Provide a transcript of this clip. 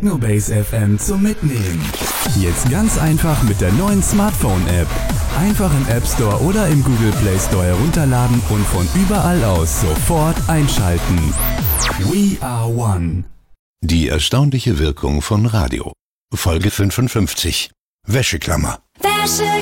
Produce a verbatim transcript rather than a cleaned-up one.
Technobase F M zum Mitnehmen. Jetzt ganz einfach mit der neuen Smartphone-App. Einfach im App Store oder im Google Play Store herunterladen und von überall aus sofort einschalten. We are one. Die erstaunliche Wirkung von Radio. Folge fünfundfünfzig. Wäscheklammer. Wäscheklammer.